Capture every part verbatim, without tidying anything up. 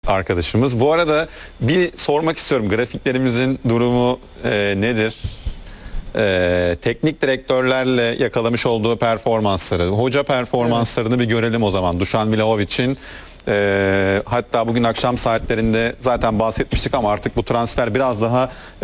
arkadaşımız. Bu arada bir sormak istiyorum. Grafiklerimizin durumu e, nedir? E, teknik direktörlerle yakalamış olduğu performansları, hoca performanslarını evet. bir görelim o zaman. Dušan Vlahovic'in e, hatta bugün akşam saatlerinde zaten bahsetmiştik ama artık bu transfer biraz daha e,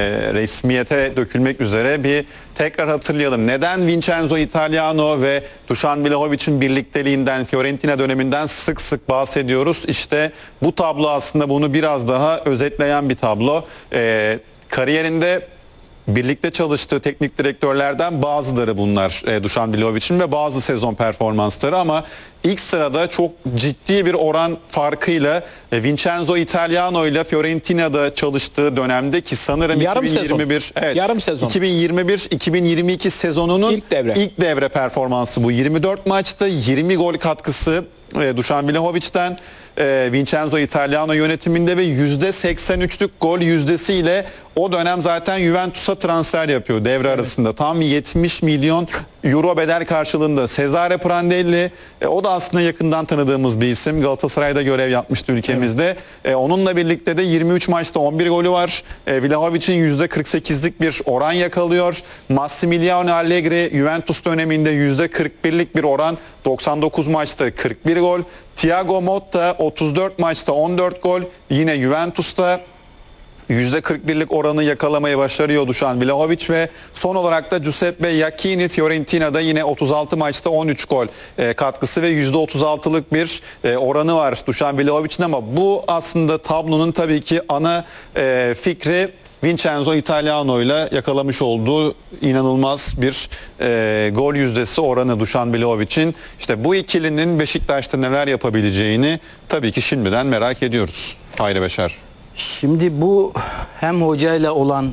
resmiyete dökülmek üzere. Bir tekrar hatırlayalım. Neden Vincenzo Italiano ve Dušan Vlahovic'in birlikteliğinden, Fiorentina döneminden sık sık bahsediyoruz? İşte bu tablo aslında bunu biraz daha özetleyen bir tablo. E, kariyerinde birlikte çalıştığı teknik direktörlerden bazıları bunlar e, Dušan Vlahovic'in ve bazı sezon performansları, ama ilk sırada çok ciddi bir oran farkıyla e, Vincenzo Italiano ile Fiorentina'da çalıştığı dönemde, ki sanırım yarım iki bin yirmi bir sezon. evet, yarım sezon. iki bin yirmi bir iki bin yirmi iki sezonunun ilk devre. ilk devre performansı bu. yirmi dört maçta yirmi gol katkısı e, Dušan Vlahovic'ten. E, Vincenzo Italiano yönetiminde ve yüzde seksen üçlük gol yüzdesiyle o dönem zaten Juventus'a transfer yapıyor devre evet. arasında. Tam yetmiş milyon euro bedel karşılığında. Cesare Prandelli, e, o da aslında yakından tanıdığımız bir isim. Galatasaray'da görev yapmıştı ülkemizde. Evet. E, onunla birlikte de yirmi üç maçta on bir golü var. E, Vlahovic'in yüzde kırk sekizlik bir oran yakalıyor. Massimiliano Allegri Juventus döneminde yüzde kırk birlik bir oran. doksan dokuz maçta kırk bir gol. Thiago Motta otuz dört maçta on dört gol. Yine Juventus'ta yüzde kırk birlik oranı yakalamayı başarıyor Dušan Vlahovic ve son olarak da Giuseppe Iachini Fiorentina'da yine otuz altı maçta on üç gol e, katkısı ve yüzde otuz altılık bir e, oranı var Dušan Vlahovic'in. Ama bu aslında tablonun tabii ki ana e, fikri Vincenzo Italiano ile yakalamış olduğu inanılmaz bir e, gol yüzdesi oranı Dušan Vlahovic'in. İşte bu ikilinin Beşiktaş'ta neler yapabileceğini tabii ki şimdiden merak ediyoruz. Hayri Beşer. Şimdi bu hem hocayla olan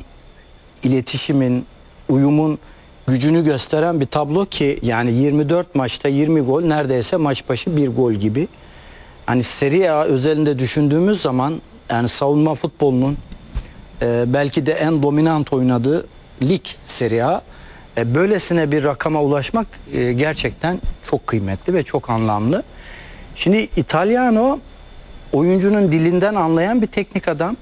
iletişimin, uyumun gücünü gösteren bir tablo ki, yani yirmi dört maçta yirmi gol, neredeyse maç başı bir gol gibi. Hani Serie A özelinde düşündüğümüz zaman, yani savunma futbolunun e, belki de en dominant oynadığı lig Serie A. E, böylesine bir rakama ulaşmak e, gerçekten çok kıymetli ve çok anlamlı. Şimdi Italiano oyuncunun dilinden anlayan bir teknik adam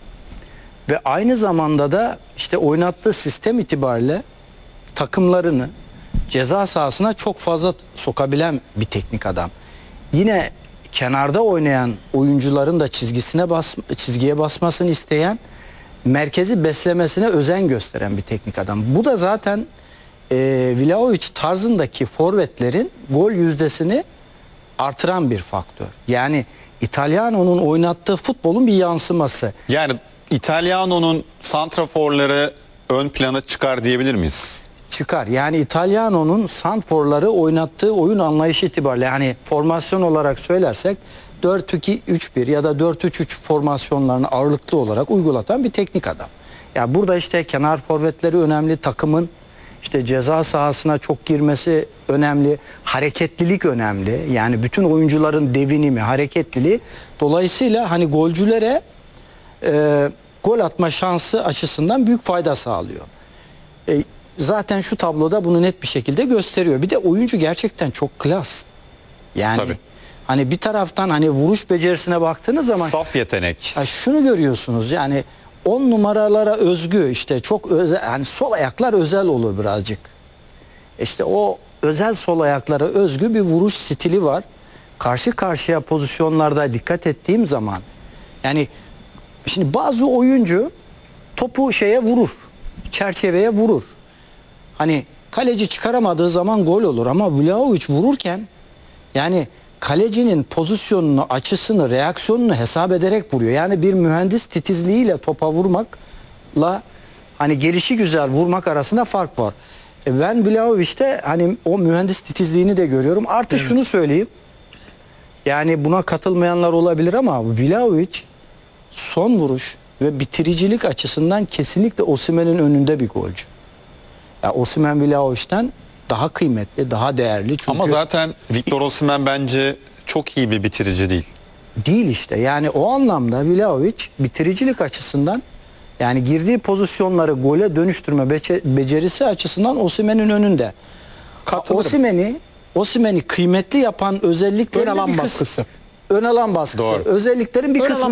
ve aynı zamanda da işte oynattığı sistem itibariyle takımlarını ceza sahasına çok fazla sokabilen bir teknik adam. Yine kenarda oynayan oyuncuların da çizgisine bas, çizgiye basmasını isteyen, merkezi beslemesine özen gösteren bir teknik adam. Bu da zaten e, Vlahovic tarzındaki forvetlerin gol yüzdesini artıran bir faktör. Yani İtalyano'nun oynattığı futbolun bir yansıması. Yani İtalyano'nun santraforları ön plana çıkar diyebilir miyiz? Çıkar. Yani İtalyano'nun santraforları oynattığı oyun anlayışı itibariyle, yani formasyon olarak söylersek dört iki üç bir ya da dört üç üç formasyonlarını ağırlıklı olarak uygulatan bir teknik adam. Ya yani burada işte kenar forvetleri önemli, takımın İşte ceza sahasına çok girmesi önemli, hareketlilik önemli. Yani bütün oyuncuların devinimi, hareketliliği. Dolayısıyla hani golcülere e, gol atma şansı açısından büyük fayda sağlıyor. E, zaten şu tabloda bunu net bir şekilde gösteriyor. Bir de oyuncu gerçekten çok klas. Yani Tabii. hani bir taraftan hani vuruş becerisine baktığınız zaman saf yetenek. Şunu görüyorsunuz, yani on numaralara özgü, işte çok özel, yani sol ayaklar özel olur birazcık. İşte o özel sol ayaklara özgü bir vuruş stili var. Karşı karşıya pozisyonlarda dikkat ettiğim zaman, yani şimdi bazı oyuncu topu şeye vurur, çerçeveye vurur. Hani kaleci çıkaramadığı zaman gol olur, ama Vlahovic vururken yani kalecinin pozisyonunu, açısını, reaksiyonunu hesap ederek vuruyor. Yani bir mühendis titizliğiyle topa vurmakla hani gelişi güzel vurmak arasında fark var. E ben Vlahovic'te hani o mühendis titizliğini de görüyorum. Artı evet. şunu söyleyeyim. Yani buna katılmayanlar olabilir ama Vlahovic son vuruş ve bitiricilik açısından kesinlikle Osimhen'in önünde bir golcü. Yani Osimhen Vlahovic'ten daha kıymetli, daha değerli. Çünkü ama zaten Victor Osimhen bence çok iyi bir bitirici değil. Değil işte. Yani o anlamda Vlahovic bitiricilik açısından, yani girdiği pozisyonları gole dönüştürme becerisi açısından Osimhen'in önünde. Osimhen'i Osimhen'i kıymetli yapan özelliklerin ön alan bir baskısı. Ön alan baskısı. Doğru. Özelliklerin bir ön kısmı